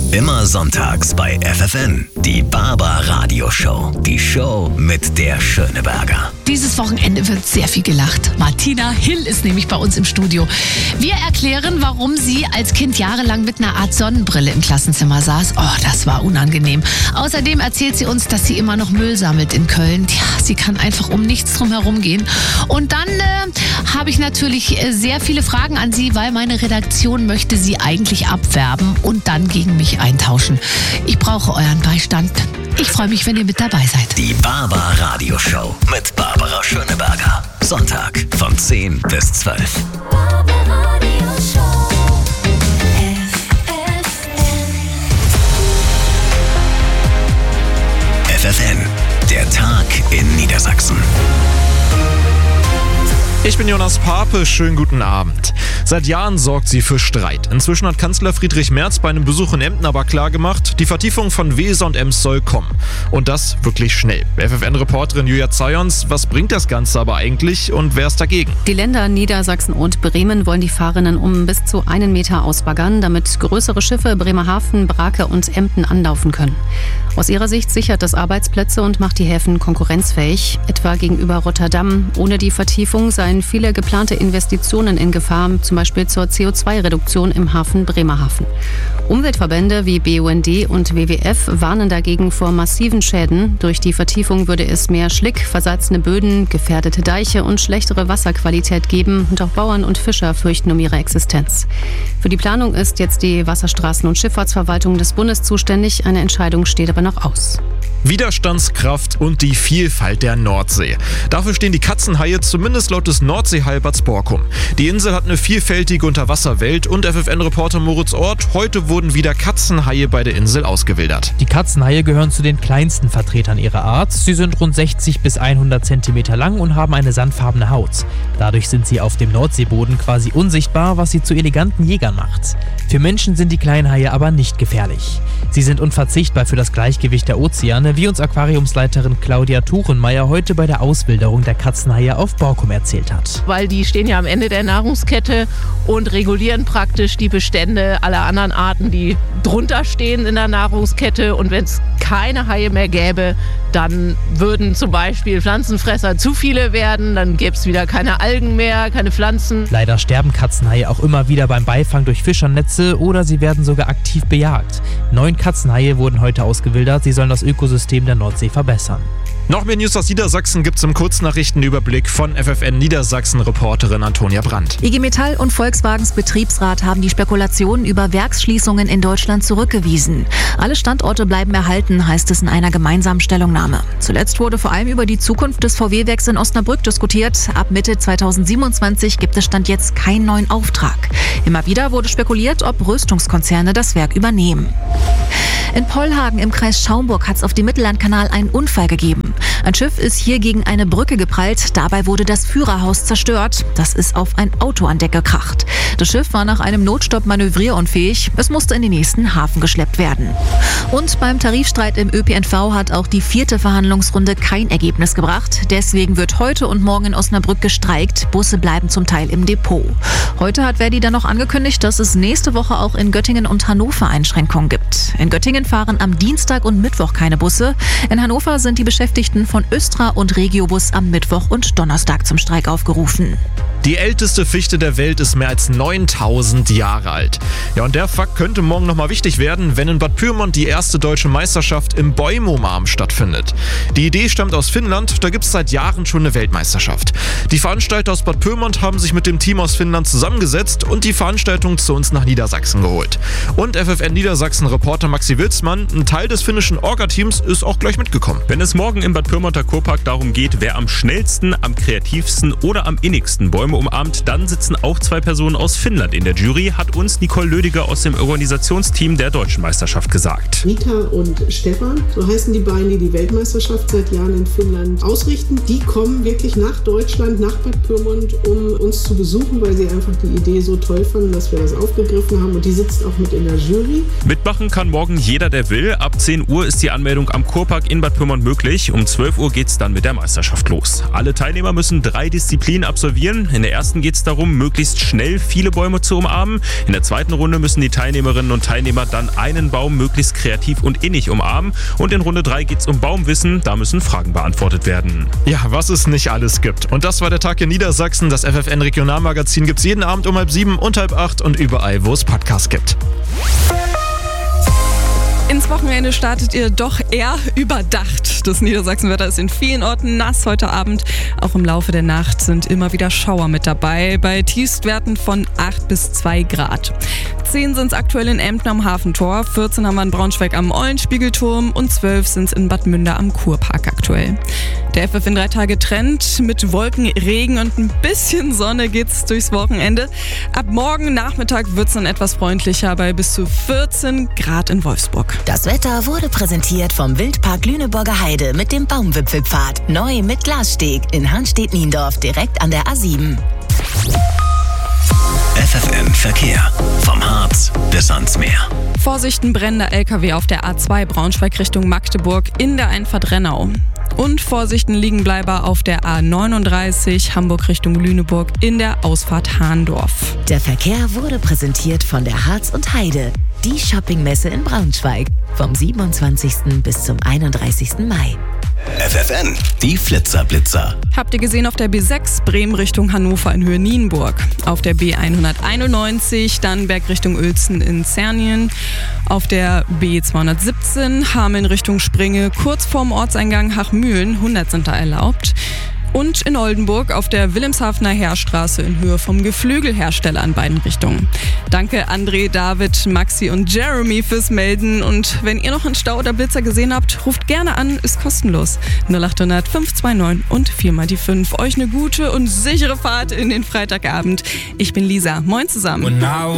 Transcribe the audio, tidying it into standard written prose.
Immer sonntags bei FFN. Die Barber Radio Show. Die Show mit der Schöneberger. Dieses Wochenende wird sehr viel gelacht. Martina Hill ist nämlich bei uns im Studio. Wir erklären, warum sie als Kind jahrelang mit einer Art Sonnenbrille im Klassenzimmer saß. Oh, das war unangenehm. Außerdem erzählt sie uns, dass sie immer noch Müll sammelt in Köln. Ja, sie kann einfach um nichts drum herum gehen. Und dann habe ich natürlich sehr viele Fragen an sie, weil meine Redaktion möchte sie eigentlich abwerben und dann gegen mich eintauschen. Ich brauche euren Beistand. Ich freue mich, wenn ihr mit dabei seid. Die Barber Radio Show mit Barbara Schöneberger. Sonntag von 10 bis 12. FFN, der Tag in Niedersachsen. Ich bin Jonas Pape, schönen guten Abend. Seit Jahren sorgt sie für Streit. Inzwischen hat Kanzler Friedrich Merz bei einem Besuch in Emden aber klargemacht, die Vertiefung von Weser und Ems soll kommen. Und das wirklich schnell. FFN-Reporterin Julia Zayons, was bringt das Ganze aber eigentlich und wer ist dagegen? Die Länder Niedersachsen und Bremen wollen die Fahrerinnen um bis zu 1 Meter ausbaggern, damit größere Schiffe Bremerhaven, Brake und Emden anlaufen können. Aus ihrer Sicht sichert das Arbeitsplätze und macht die Häfen konkurrenzfähig, etwa gegenüber Rotterdam. Ohne die Vertiefung seien viele geplante Investitionen in Gefahr, zum Beispiel zur CO2-Reduktion im Hafen Bremerhaven. Umweltverbände wie BUND und WWF warnen dagegen vor massiven Schäden. Durch die Vertiefung würde es mehr Schlick, versalzene Böden, gefährdete Deiche und schlechtere Wasserqualität geben. Und auch Bauern und Fischer fürchten um ihre Existenz. Für die Planung ist jetzt die Wasserstraßen- und Schifffahrtsverwaltung des Bundes zuständig. Eine Entscheidung steht aber noch aus. Widerstandskraft und die Vielfalt der Nordsee. Dafür stehen die Katzenhaie zumindest laut des Nordseeheilbads Borkum. Die Insel hat eine vielfältige Unterwasserwelt und FFN-Reporter Moritz Ort, heute wurden wieder Katzenhaie bei der Insel ausgewildert. Die Katzenhaie gehören zu den kleinsten Vertretern ihrer Art. Sie sind rund 60 bis 100 Zentimeter lang und haben eine sandfarbene Haut. Dadurch sind sie auf dem Nordseeboden quasi unsichtbar, was sie zu eleganten Jägern macht. Für Menschen sind die kleinen Haie aber nicht gefährlich. Sie sind unverzichtbar für das Gleichgewicht der Ozeane, wie uns Aquariumsleiterin Claudia Tuchenmeier heute bei der Auswilderung der Katzenhaie auf Borkum erzählt hat. Weil die stehen ja am Ende der Nahrungskette und regulieren praktisch die Bestände aller anderen Arten, die drunter stehen in der Nahrungskette. Und wenn es keine Haie mehr gäbe, dann würden zum Beispiel Pflanzenfresser zu viele werden, dann gäbe es wieder keine Algen mehr, keine Pflanzen. Leider sterben Katzenhaie auch immer wieder beim Beifang durch Fischernetze oder sie werden sogar aktiv bejagt. 9 Katzenhaie wurden heute ausgewildert, sie sollen das Ökosystem der Nordsee verbessern. Noch mehr News aus Niedersachsen gibt's im Kurznachrichtenüberblick von FFN Niedersachsen-Reporterin Antonia Brandt. IG Metall und Volkswagens Betriebsrat haben die Spekulationen über Werksschließungen in Deutschland zurückgewiesen. Alle Standorte bleiben erhalten, heißt es in einer gemeinsamen Stellungnahme. Zuletzt wurde vor allem über die Zukunft des VW-Werks in Osnabrück diskutiert. Ab Mitte 2027 gibt es Stand jetzt keinen neuen Auftrag. Immer wieder wurde spekuliert, ob Rüstungskonzerne das Werk übernehmen. In Pollhagen im Kreis Schaumburg hat es auf dem Mittellandkanal einen Unfall gegeben. Ein Schiff ist hier gegen eine Brücke geprallt. Dabei wurde das Führerhaus zerstört. Das ist auf ein Auto an Deck gekracht. Das Schiff war nach einem Notstopp manövrierunfähig. Es musste in den nächsten Hafen geschleppt werden. Und beim Tarifstreit im ÖPNV hat auch die 4. Verhandlungsrunde kein Ergebnis gebracht. Deswegen wird heute und morgen in Osnabrück gestreikt. Busse bleiben zum Teil im Depot. Heute hat Verdi dann noch angekündigt, dass es nächste Woche auch in Göttingen und Hannover Einschränkungen gibt. In Göttingen fahren am Dienstag und Mittwoch keine Busse. In Hannover sind die Beschäftigten von Östra und Regiobus am Mittwoch und Donnerstag zum Streik aufgerufen. Die älteste Fichte der Welt ist mehr als 9000 Jahre alt. Ja, und der Fakt könnte morgen nochmal wichtig werden, wenn in Bad Pyrmont die erste deutsche Meisterschaft im Bäume umarmen stattfindet. Die Idee stammt aus Finnland, da gibt es seit Jahren schon eine Weltmeisterschaft. Die Veranstalter aus Bad Pyrmont haben sich mit dem Team aus Finnland zusammengesetzt und die Veranstaltung zu uns nach Niedersachsen geholt. Und FFN Niedersachsen-Reporter Maxi Wilsmann, ein Teil des finnischen Orga-Teams, ist auch gleich mitgekommen. Wenn es morgen im Bad Pyrmonter Kurpark darum geht, wer am schnellsten, am kreativsten oder am innigsten Bäume umarmt, dann sitzen auch 2 Personen aus Finnland in der Jury, hat uns Nicole Lödiger aus dem Organisationsteam der Deutschen Meisterschaft gesagt. Rita und Stefan, so heißen die beiden, die die Weltmeisterschaft seit Jahren in Finnland ausrichten. Die kommen wirklich nach Deutschland, nach Bad Pyrmont, um uns zu besuchen, weil sie einfach die Idee so toll fanden, dass wir das aufgegriffen haben. Und die sitzt auch mit in der Jury. Mitmachen kann morgen jeder, der will. Ab 10 Uhr ist die Anmeldung am Kurpark in Bad Pyrmont möglich. Um 12 Uhr geht's dann mit der Meisterschaft los. Alle Teilnehmer müssen 3 Disziplinen absolvieren. In der ersten geht es darum, möglichst schnell viele Bäume zu umarmen. In der zweiten Runde müssen die Teilnehmerinnen und Teilnehmer dann einen Baum möglichst kreativ und innig umarmen. Und in Runde 3 geht es um Baumwissen. Da müssen Fragen beantwortet werden. Ja, was es nicht alles gibt. Und das war der Tag in Niedersachsen. Das FFN Regionalmagazin gibt es jeden Abend um 7:30 und 7:30 und überall, wo es Podcasts gibt. Ins Wochenende startet ihr doch eher überdacht. Das Niedersachsenwetter ist in vielen Orten nass heute Abend. Auch im Laufe der Nacht sind immer wieder Schauer mit dabei, bei Tiefstwerten von 8 bis 2 Grad. 10 sind es aktuell in Emden am Hafentor, 14 haben wir in Braunschweig am Eulenspiegelturm und 12 sind es in Bad Münder am Kurpark aktuell. Der FFN 3-Tage-Trend mit Wolken, Regen und ein bisschen Sonne geht's durchs Wochenende. Ab morgen Nachmittag wird's dann etwas freundlicher bei bis zu 14 Grad in Wolfsburg. Das Wetter wurde präsentiert vom Wildpark Lüneburger Heide mit dem Baumwipfelpfad. Neu mit Glassteg in Hanstedt-Niendorf direkt an der A7. FFN Verkehr. Vom Harz bis ans Meer. Vorsicht, brennender LKW auf der A2 Braunschweig Richtung Magdeburg in der Einfahrt Rennau. Und Vorsicht, Liegenbleiber auf der A39 Hamburg Richtung Lüneburg in der Ausfahrt Hahndorf. Der Verkehr wurde präsentiert von der Harz und Heide, die Shoppingmesse in Braunschweig, vom 27. bis zum 31. Mai. FFN, die Flitzerblitzer. Habt ihr gesehen auf der B6 Bremen Richtung Hannover in Höhe Nienburg, auf der B191 Dannenberg Richtung Uelzen in Zernien, auf der B217 Hameln Richtung Springe kurz vorm Ortseingang Hachmühlen, 100 sind da erlaubt. Und in Oldenburg auf der Wilhelmshavener Heerstraße in Höhe vom Geflügelhersteller an beiden Richtungen. Danke André, David, Maxi und Jeremy fürs Melden. Und wenn ihr noch einen Stau oder Blitzer gesehen habt, ruft gerne an, ist kostenlos. 0800 529 und 4x5. Euch eine gute und sichere Fahrt in den Freitagabend. Ich bin Lisa. Moin zusammen.